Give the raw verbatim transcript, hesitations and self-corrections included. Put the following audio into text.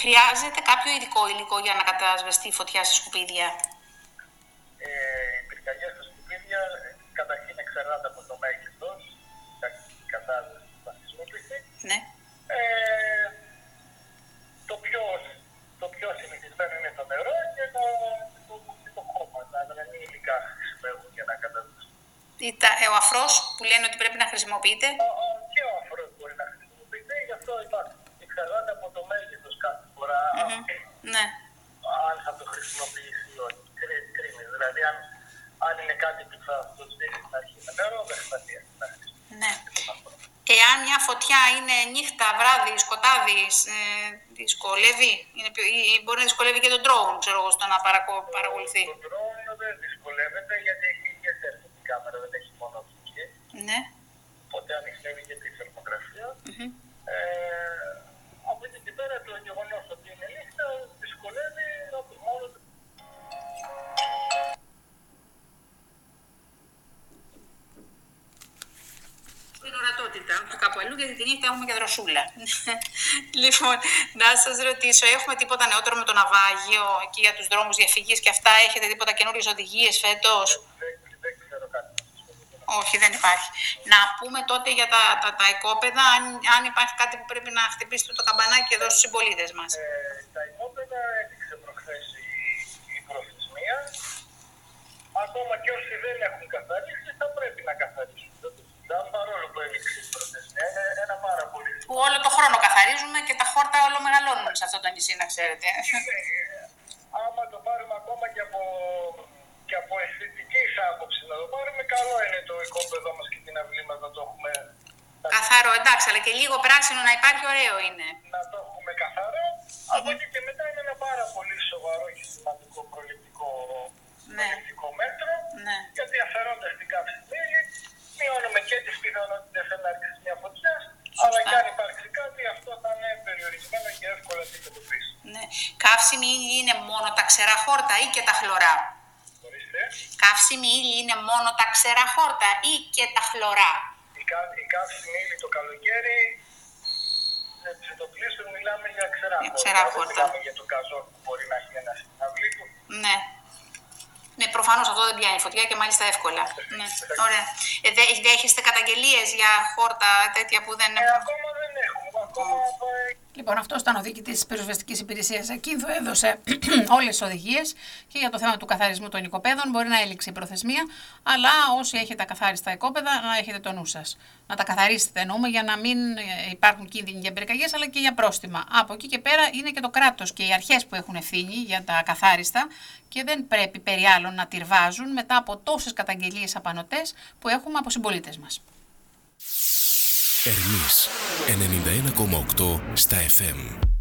Χρειάζεται κάποιο ειδικό υλικό για να κατασβεστεί η φωτιά στα σκουπίδια? Ε, οι πυρκαγιές στα σκουπίδια καταρχήν εξαρτάται από το μέγεθος, η κατάσταση που θα χρησιμοποιηθεί. Ναι. Ε, το, πιο, το πιο συνηθισμένο είναι το νερό και το, το, το, το χώμα. Δηλαδή είναι υλικά χρησιμοποιούν για να κατασβεστούν. Ο αφρός που λένε ότι πρέπει να χρησιμοποιείται. Ο, ο, και ο αφρός μπορεί να χρησιμοποιείται, γι' αυτό υπάρχει. Εξαρτάται από το μέγεθος κάθε φορά. Mm-hmm. Ναι. Αν θα το χρησιμοποιήσει ή όχι. Κρίνει. Δηλαδή, αν, αν είναι κάτι που θα το σβήσει στην αρχή με νερό, δεν θα χρειάζεται να χρησιμοποιήσει. Ναι. Εάν μια φωτιά είναι νύχτα, βράδυ, σκοτάδι, ε, δυσκολεύει, είναι πιο, ή μπορεί να δυσκολεύει και τον drone, ξέρω εγώ, στο να παρακο, παρακολουθεί. Το drone δεν δυσκολεύεται γιατί έχει και θερμική κάμερα, δεν έχει μόνο οπτική. Ναι. Οπότε ανοιχνεύει και τη θερμοκρασία. Mm-hmm. Ε, από εκεί και πέρα το γεγονός ότι είναι νύχτα δυσκολεύει μόνο το. Την ορατότητα, όχι κάπου αλλού, γιατί τη νύχτα έχουμε και δροσούλα. Λοιπόν, να σας ρωτήσω, έχουμε τίποτα νεότερο με το ναυάγιο εκεί για τους δρόμους διαφυγής και αυτά? Έχετε τίποτα καινούριες οδηγίες φέτος? Δεν, δεν ξέρω κάτι. Όχι, δεν υπάρχει. Να πούμε τότε για τα, τα, τα οικόπεδα, αν, αν υπάρχει κάτι που πρέπει να χτυπήσετε το καμπανάκι εδώ στους συμπολίτες μας. Ε, τα οικόπεδα έδειξε προχθές η, η προθεσμία. Ακόμα και όσοι δεν έχουν καθαρίσει θα πρέπει να καθαρίσουν. Παρόλο που έδειξε η προθεσμία, είναι ένα πάρα πολύ. Που όλο το χρόνο καθαρίζουμε και τα χόρτα όλο μεγαλώνουν σε αυτό το νησί, να ξέρετε. Άμα το πάρουμε ακόμα και από, και από αισθητικής άποψη να το πάρουμε, καλό είναι το οικόπεδο μας και την αυλή μας να το έχουμε. Καθαρό, εντάξει, αλλά και λίγο πράσινο να υπάρχει, ωραίο είναι. Να το έχουμε καθαρό. Mm-hmm. Από εκεί και μετά είναι ένα πάρα πολύ σοβαρό και σημαντικό προληπτικό, ναι. προληπτικό μέτρο. Ναι. Γιατί αφαιρώντας την καυσιμήλη, μειώνουμε και τις πιθανότητες έναρξης μια φωτιάς, αλλά και αν υπάρξει κάτι, αυτό θα είναι περιορισμένο και εύκολα να αντιμετωπίσει. Ναι. Καύσιμη ύλη είναι μόνο τα ξερά χόρτα ή και τα χλωρά? Ορίστε. Καύσιμη ύλη είναι μόνο τα ξερά χόρτα ή και τα χλωρά? Η, κα, η καύσιμη ύλη το καλοκαίρι, σε το πλήσιο μιλάμε για ξερά χόρτα. Ξερά χόρτα. Δεν μιλάμε για τον καζόν που μπορεί να έχει ένα στην αυλή του. Ναι. Ναι, προφανώς αυτό δεν πιάνει φωτιά και μάλιστα εύκολα. Ναι. Ωραία. Ε, δε, δέχεστε καταγγελίες για χόρτα τέτοια που δεν... Ε, ακόμα δεν έχουμε. Ακόμα... Λοιπόν, αυτό ήταν ο διοικητής της πυροσβεστικής υπηρεσίας Ακίνθου, έδωσε όλες τις οδηγίες και για το θέμα του καθαρισμού των οικοπαίδων. Μπορεί να έληξε η προθεσμία, αλλά όσοι έχετε ακαθάριστα οικόπεδα, να έχετε το νου σας. Να τα καθαρίσετε, εννοούμε, για να μην υπάρχουν κίνδυνοι για πυρκαγιές, αλλά και για πρόστιμα. Από εκεί και πέρα είναι και το κράτος και οι αρχές που έχουν ευθύνη για τα ακαθάριστα και δεν πρέπει περί άλλων να τυρβάζουν μετά από τόσες καταγγελίες απανωτές που έχουμε από συμπολίτες μας. Ερμής ενενήντα ένα κόμμα οκτώ στα εφ εμ.